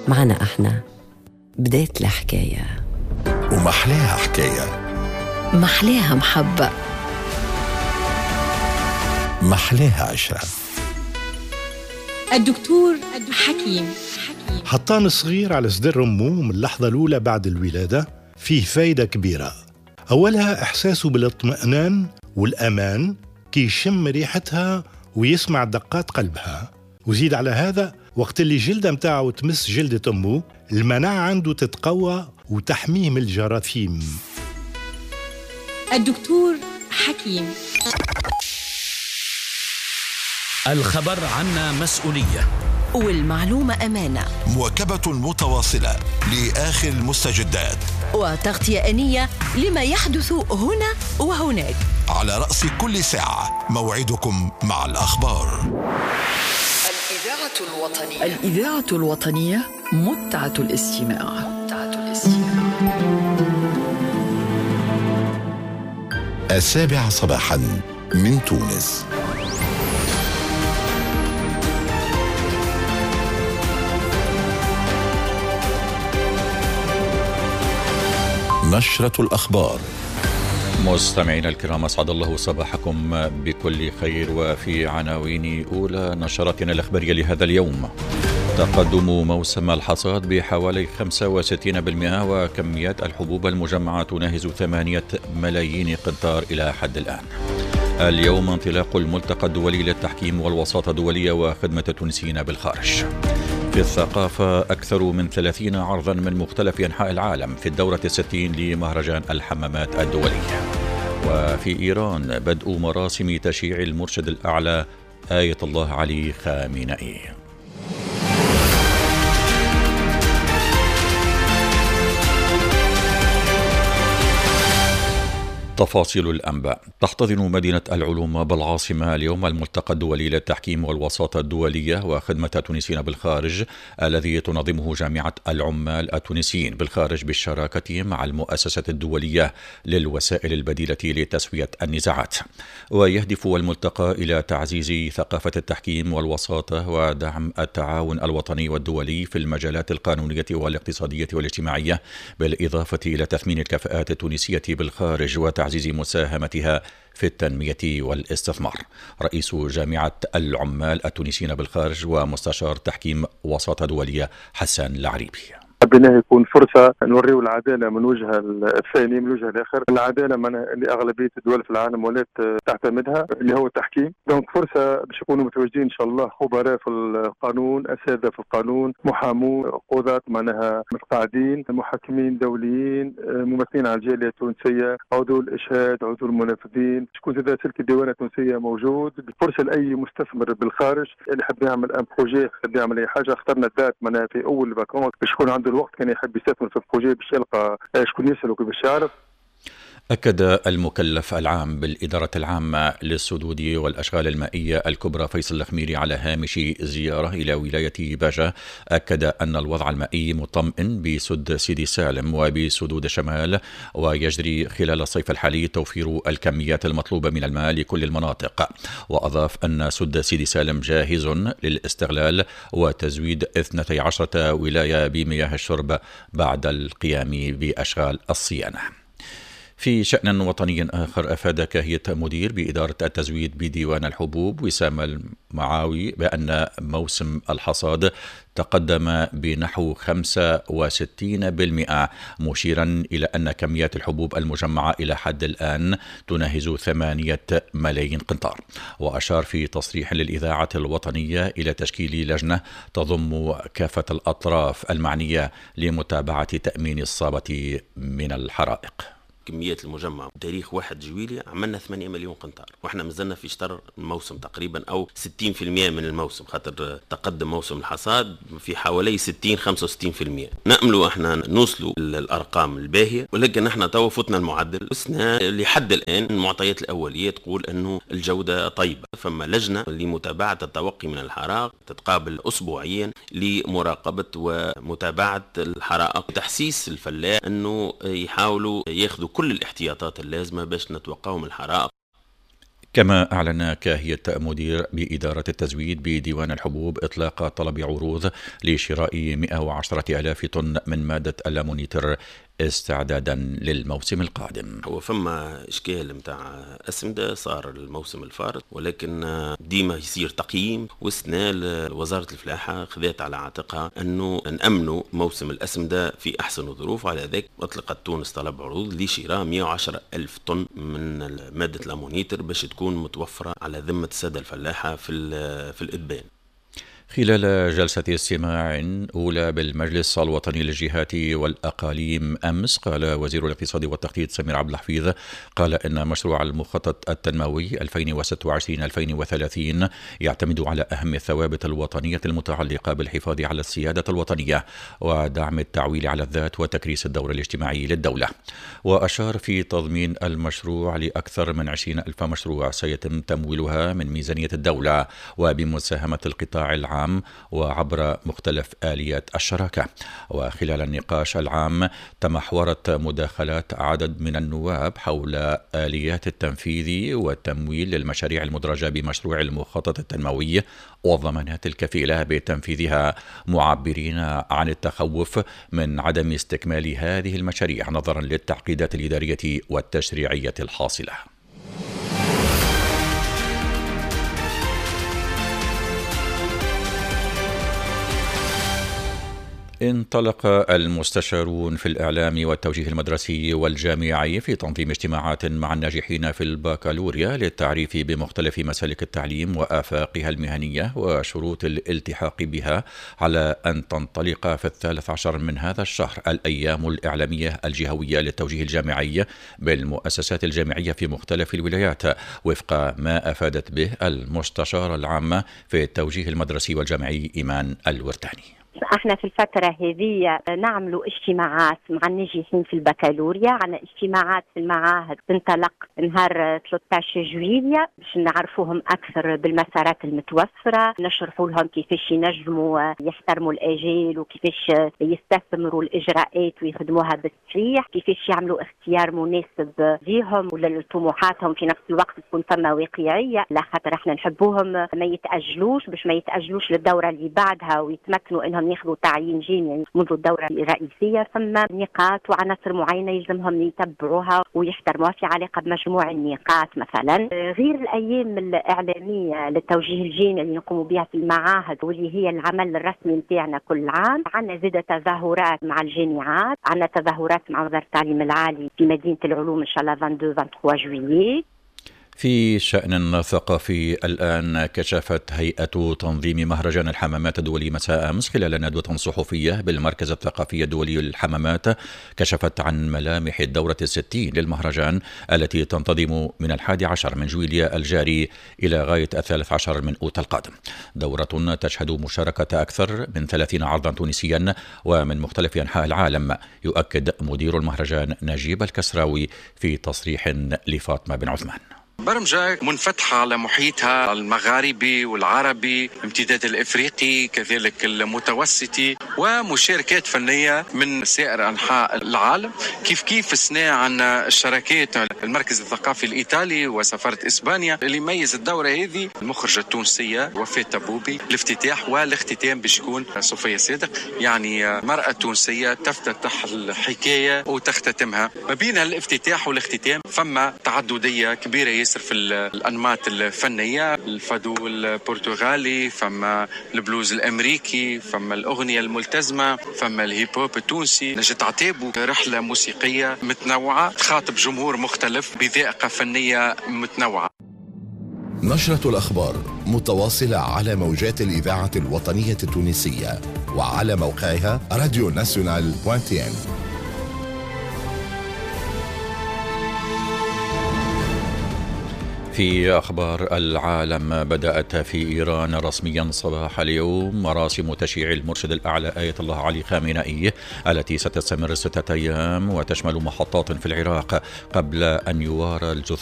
معنا احنا بداية الحكاية، ومحلاها حكاية، محلاها محبة، محلاها عشرة. الدكتور حكيم. حطان صغير على صدر أمه من اللحظة الأولى بعد الولادة فيه فايدة كبيرة. أولها إحساسه بالاطمئنان والأمان كي يشم ريحتها ويسمع دقات قلبها، وزيد على هذا وقت اللي جلدة متاعه تمس جلدة أمه المناعة عنده تتقوى وتحميه من الجراثيم. الدكتور حكيم. الخبر عنا مسؤولية، والمعلومة أمانة، مواكبة متواصلة لآخر المستجدات، وتغطية آنية لما يحدث هنا وهناك. على رأس كل ساعة موعدكم مع الأخبار. الإذاعة الوطنية متعة الاستماع. 7 صباحا من تونس. نشرة الأخبار. مستمعينا الكرام، أسعد الله صباحكم بكل خير. وفي عناوين أولى نشراتنا الأخبارية لهذا اليوم: تقدم موسم الحصاد بحوالي 65%، وكميات الحبوب المجمعة تناهز 8 ملايين قنطار إلى حد الآن. اليوم انطلاق الملتقى الدولي للتحكيم والوساطة الدولية وخدمة التونسيين بالخارج. في الثقافة، أكثر من 30 عرضا من مختلف أنحاء العالم في الدورة 60 لمهرجان الحمامات الدولي. وفي إيران، بدء مراسم تشييع المرشد الأعلى آية الله علي خامنئي. تفاصيل الأنباء. تحتضن مدينة العلوم بالعاصمة اليوم الملتقى الدولي للتحكيم والوساطة الدولية وخدمة التونسيين بالخارج، الذي تنظمه جامعة العمال التونسيين بالخارج بالشراكة مع المؤسسة الدولية للوسائل البديلة لتسوية النزاعات. ويهدف الملتقى إلى تعزيز ثقافة التحكيم والوساطة ودعم التعاون الوطني والدولي في المجالات القانونية والاقتصادية والاجتماعية، بالإضافة إلى تثمين الكفاءات التونسية بالخارج وتعزيز مساهمتها في التنمية والاستثمار. رئيس جامعة العمال التونسيين بالخارج ومستشار تحكيم وساطة دولية حسن العريبي: حبينا يكون فرصة نوريو العدالة من وجهها الثاني، من وجهها الآخر. العدالة اللي أغلبية الدول في العالم ولات تعتمدها، اللي هو التحكيم. دونك فرصة باش يكونوا متواجدين إن شاء الله خبراء في القانون، أساتذة في القانون، محامون، قضاة معناها متقاعدين، محكمين دوليين، ممثلين على الجالية التونسية، عضو الإشهاد، عضو المنفذين، شكون زاد سلك الديوانة التونسية موجود. فرصة لأي مستثمر بالخارج اللي يحب يعمل ان بروجي، يحب يعمل أي حاجة. اخترنا الذات معناها في أول فاكونس باش يكون عنده الوقت كان يحب يستثمر في البروجي باش يلقى شكون يسأل وكيف يعرف. أكد المكلف العام بالإدارة العامة للسدود والأشغال المائية الكبرى فيصل الخميري على هامش زيارة إلى ولاية باجة، أكد أن الوضع المائي مطمئن بسد سيدي سالم وبسدود شمال، ويجري خلال الصيف الحالي توفير الكميات المطلوبة من الماء لكل المناطق. وأضاف أن سد سيدي سالم جاهز للاستغلال وتزويد 12 ولاية بمياه الشرب بعد القيام بأشغال الصيانة. في شأن وطني آخر، أفاد كاهية مدير بإدارة التزويد بديوان الحبوب وسام المعاوي بأن موسم الحصاد تقدم بنحو 65%، مشيرا إلى أن كميات الحبوب المجمعة إلى حد الآن تناهز 8 ملايين قنطار. وأشار في تصريح للإذاعة الوطنية إلى تشكيل لجنة تضم كافة الأطراف المعنية لمتابعة تأمين الصابة من الحرائق. كميات المجمع تاريخ 1 جويلية عملنا 8 مليون قنطار، واحنا مازلنا في شطر الموسم تقريبا او 60% من الموسم، خاطر تقدم موسم الحصاد في حوالي 60-65%. نأملوا احنا نوصلوا للارقام الباهية، ولكن احنا تو فتنا المعدل وصلنا لحد الان. المعطيات الاولية تقول انه الجودة طيبة. فما لجنة لمتابعة التوقي من الحرائق تتقابل اسبوعيا لمراقبة ومتابعة الحرائق، تحسيس الفلاح انه يحاولوا ياخذوا كل الاحتياطات اللازمة باش نتوقعهم الحرائق. كما أعلن كاهية مدير بإدارة التزويد بديوان الحبوب إطلاق طلب عروض لشراء 110,000 طن من مادة اللامونيتر استعدادا للموسم القادم. هو فما إشكال متاع أسمدة صار الموسم الفارط، ولكن ديما يصير تقييم والسنة وزارة الفلاحة خذت على عاتقها أنه نأمنوا موسم الأسمدة في أحسن الظروف، وعلى ذلك أطلقت تونس طلب عروض لشراء 110,000 طن من مادة اللامونيتر باش تكون متوفرة على ذمة السادة الفلاحة في الإدبان. خلال جلسة استماع أولى بالمجلس الوطني للجهات والأقاليم أمس، قال وزير الاقتصاد والتخطيط سمير عبد الحفيظ إن مشروع المخطط التنموي 2026-2030 يعتمد على أهم الثوابت الوطنية المتعلقة بالحفاظ على السيادة الوطنية ودعم التعويل على الذات وتكريس الدور الاجتماعي للدولة. وأشار في تضمين المشروع لأكثر من 20,000 مشروع سيتم تمويلها من ميزانية الدولة وبمساهمة القطاع العام وعبر مختلف آليات الشراكة. وخلال النقاش العام تمحورت مداخلات عدد من النواب حول آليات التنفيذ والتمويل للمشاريع المدرجة بمشروع المخطط التنموي والضمانات الكفيلة بتنفيذها، معبرين عن التخوف من عدم استكمال هذه المشاريع نظرا للتعقيدات الإدارية والتشريعية الحاصلة. انطلق المستشارون في الإعلام والتوجيه المدرسي والجامعي في تنظيم اجتماعات مع الناجحين في البكالوريا للتعريف بمختلف مسالك التعليم وآفاقها المهنية وشروط الالتحاق بها، على أن تنطلق في 13 من هذا الشهر الأيام الإعلامية الجهوية للتوجيه الجامعي بالمؤسسات الجامعية في مختلف الولايات، وفق ما أفادت به المستشارة العامة في التوجيه المدرسي والجامعي إيمان الورتاني. احنا في الفترة هذه نعملوا اجتماعات مع الناجحين في البكالوريا، عنا اجتماعات في المعاهد تنطلق نهار 13 جويلية باش نعرفوهم اكثر بالمسارات المتوفرة، نشرحوا لهم كيفاش ينجموا يحترموا الاجال وكيفاش يستثمروا الاجراءات ويخدموها بالصحيح، كيفاش يعملوا اختيار مناسب ليهم ولطموحاتهم في نفس الوقت تكون فما واقعية، لخاطر احنا نحبوهم ما يتأجلوش باش ما يتأجلوش للدورة اللي بعدها ويتمكنوا انهم ياخذوا تعيين جامعي منذ الدورة الرئيسية. ثم نقاط وعناصر معينة يلزمهم يتبعوها ويحترموها في علاقة بمجموع النقاط مثلا، غير الأيام الإعلامية للتوجيه الجامعي اللي نقوموا بها في المعاهد واللي هي العمل الرسمي نتاعنا كل عام. عندنا زيادة تظاهرات مع الجامعات، عندنا تظاهرات مع وزارة التعليم العالي في مدينة العلوم إن شاء الله 22-23 جويلية. في شأن ثقافي الآن، كشفت هيئة تنظيم مهرجان الحمامات الدولي مساء أمس خلال ندوة صحفية بالمركز الثقافي الدولي للحمامات، كشفت عن ملامح الدورة 60 للمهرجان التي تنتظم من 11 من جويلية الجاري إلى غاية 13 من أوت القادم. دورة تشهد مشاركة أكثر من 30 عرضا تونسيا ومن مختلف أنحاء العالم، يؤكد مدير المهرجان نجيب الكسراوي في تصريح لفاطمة بن عثمان. برمجة منفتحة على محيطها المغاربي والعربي، الامتداد الإفريقي كذلك المتوسطي، ومشاركات فنية من سائر أنحاء العالم. كيف السنة عنا الشراكات المركز الثقافي الإيطالي وسفارة إسبانيا. اللي يميز الدورة هذه المخرجة التونسية وفاة تبوبي، الافتتاح والاختتام باش يكون صفية صادق، يعني مرأة تونسية تفتتح الحكاية وتختتمها. ما بين الافتتاح والاختتام فما تعددية كبيرة ياسر في الأنماط الفنية، الفادو البرتغالي، فما البلوز الأمريكي، فما الأغنية الملتزمة، فما الهيب هوب التونسي. نجد عتابو رحلة موسيقية متنوعة تخاطب جمهور مختلف بذائقة فنية متنوعة. نشرة الأخبار متواصلة على موجات الإذاعة الوطنية التونسية وعلى موقعها radionational.tn. في أخبار العالم، بدأت في إيران رسميا صباح اليوم مراسم تشييع المرشد الأعلى آية الله علي خامنئي التي ستستمر 6 أيام وتشمل محطات في العراق قبل أن يوارى الجثمان